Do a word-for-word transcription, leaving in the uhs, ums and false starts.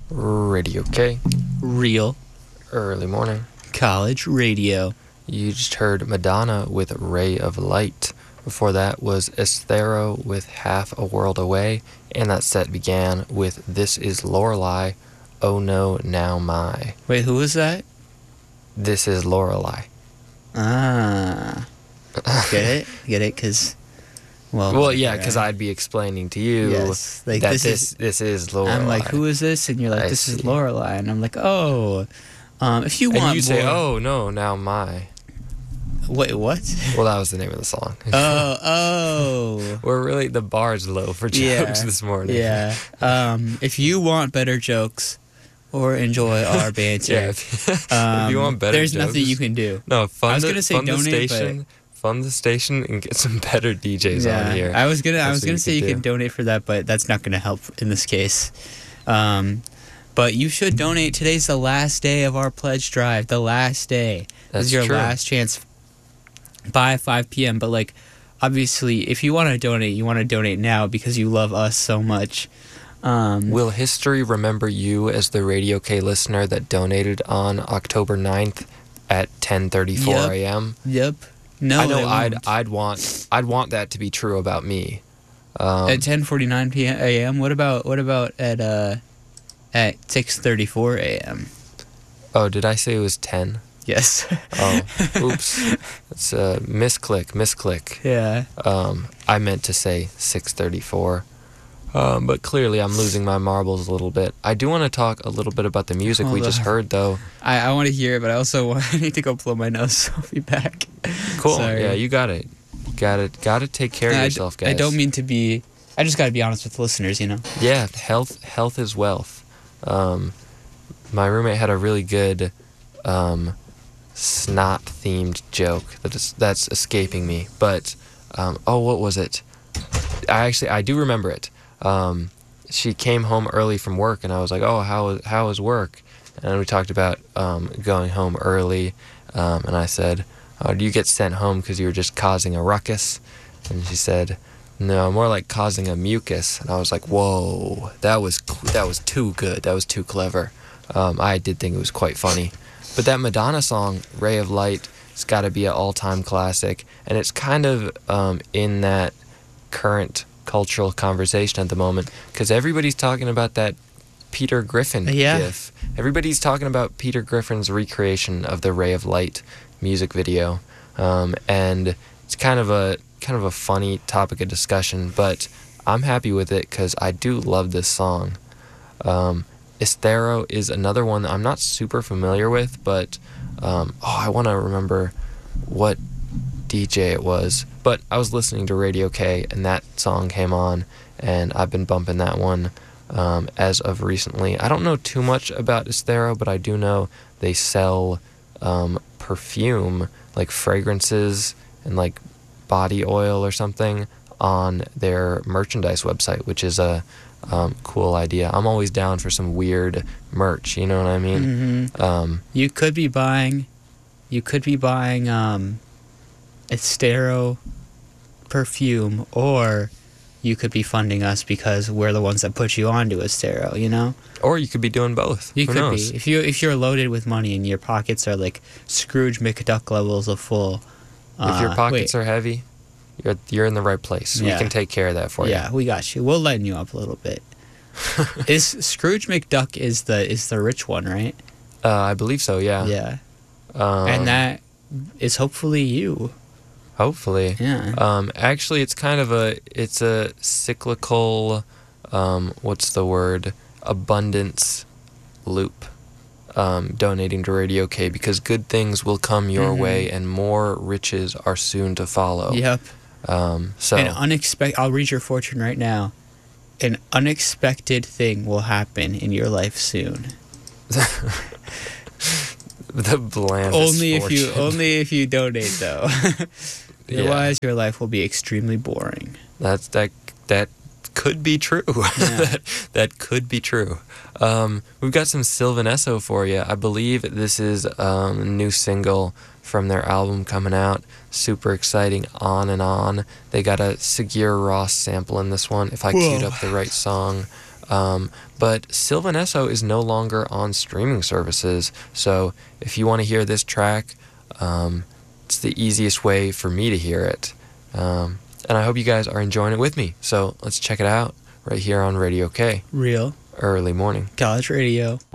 Radio K. Real Early morning. college radio. You just heard Madonna with Ray of Light. Before that was Esthero with Half a World Away. And that set began with This Is Lorelei, Oh No, Now My. Wait, who was that? This is Lorelei. Ah. Get it? Get it? Because, well... Well, yeah, uh, because I'd be explaining to you yes, like, that this this, is- this is Lorelei. I'm like, who is this? And you're like, I this is see. Lorelei. And I'm like, oh. Um, if you want And you say, more- oh, no, now my. Wait, what? Well, that was the name of the song. oh, oh. We're really, the bar's low for jokes Yeah, this morning. Yeah. Um, if you want better jokes or enjoy our banter, Yeah, if, um, if you want better there's jokes, nothing you can do. No, fund, I was the, gonna say fund the donate, station, fund the station, and get some better D Js on here. I was gonna, I That's was what gonna you say could you do. can donate for that, but that's not gonna help in this case. Um, but you should donate. Today's the last day of our pledge drive. The last day. That's this is your true. last chance by five p.m. But like, obviously, if you want to donate, you want to donate now because you love us so much. Um, Will history remember you as the Radio K listener that donated on October ninth at ten thirty-four Yep. a.m.? Yep. No, I know they I'd won't. I'd want I'd want that to be true about me. Um, At ten forty-nine p.m. a.m. What about what about at uh at six thirty-four a.m.? oh, did I say it was ten? Yes. Oh, oops. It's a misclick, misclick. Yeah. Um, I meant to say six thirty-four. Um, but clearly I'm losing my marbles a little bit. I do want to talk a little bit about the music we Hold just on. heard, though. I, I want to hear it, but I also want, I need to go blow my nose, so I'll be back. Cool. Sorry. Yeah, you got it. Got it. Got to take care of I d- yourself, guys. I don't mean to be. I just got to be honest with listeners, you know. Yeah, health health is wealth. Um, my roommate had a really good um, snot-themed joke that is that's escaping me. But um, oh, what was it? I actually I do remember it. Um, she came home early from work, and I was like, "Oh, how was how was work?" And we talked about um, going home early, um, and I said, "Oh, do you get sent home because you were just causing a ruckus?" And she said, "No, more like causing a mucus." And I was like, "Whoa, that was that was too good. That was too clever." Um, I did think it was quite funny. But that Madonna song, "Ray of Light," it's got to be an all-time classic, and it's kind of um, in that current cultural conversation at the moment because everybody's talking about that Peter Griffin Yeah. gif. Everybody's talking about Peter Griffin's recreation of the Ray of Light music video, um, and it's kind of a kind of a funny topic of discussion. But I'm happy with it because I do love this song. Um, Esthero is another one that I'm not super familiar with, but um, oh, I want to remember what D J it was. But I was listening to Radio K, and that song came on, and I've been bumping that one um, as of recently. I don't know too much about Esthero, but I do know they sell um, perfume, like fragrances and like body oil or something, on their merchandise website, which is a um, cool idea. I'm always down for some weird merch, you know what I mean? Mm-hmm. Um, You could be buying, you could be buying um, Estero perfume, or you could be funding us because we're the ones that put you onto Estero. You know, or you could be doing both. you Who could knows? be if you if you're loaded with money and your pockets are like Scrooge McDuck levels of full. If your uh, pockets wait, are heavy, you're you're in the right place. Yeah. We can take care of that for yeah, we got you. We'll lighten you up a little bit. Is Scrooge McDuck is the is the rich one, right? you. Uh, I believe so. Yeah. Yeah, Um, and that is hopefully you. hopefully. Yeah. Um, actually, it's kind of a it's a cyclical. Um, what's the word? Abundance loop. Um, donating to Radio K because good things will come your Mhm. way and more riches are soon to follow. Yep. Um, so An unexpected. I'll read your fortune right now. An unexpected thing will happen in your life soon. the blandest only if you fortune. only if you donate though. Yeah. Otherwise, your life will be extremely boring. That's that that could be true. that that could be true. Um, we've got some Sylvan Esso for you. I believe this is um, a new single from their album coming out. Super exciting. On and On. They got a Sigur Ross sample in this one. If I queued Whoa. up the right song, Um, but Sylvan Esso is no longer on streaming services. So if you want to hear this track, um, it's the easiest way for me to hear it. Um, and I hope you guys are enjoying it with me. So let's check it out right here on Radio K. Real Early morning. College Radio.